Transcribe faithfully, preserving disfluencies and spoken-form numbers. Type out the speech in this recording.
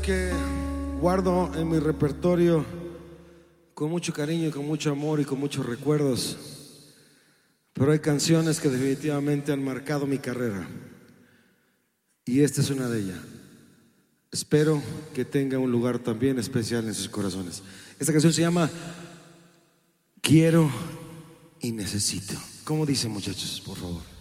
que guardo en mi repertorio con mucho cariño, con mucho amor y con muchos recuerdos, pero hay canciones que definitivamente han marcado mi carrera y esta es una de ellas. Espero que tenga un lugar también especial en sus corazones. Esta canción se llama Quiero y Necesito. ¿Cómo dicen, muchachos? Por favor.